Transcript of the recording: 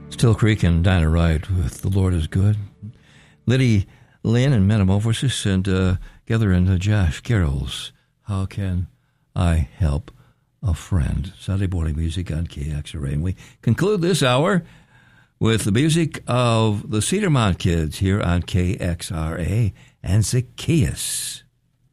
Still Creek and Dinah Wright with The Lord is Good. Liddy Lynn and Metamorphosis, and together in Josh Carroll's How Can I Help a Friend? Sunday morning music on KXRA. And we conclude this hour with the music of the Cedarmont Kids here on KXRA and Zacchaeus.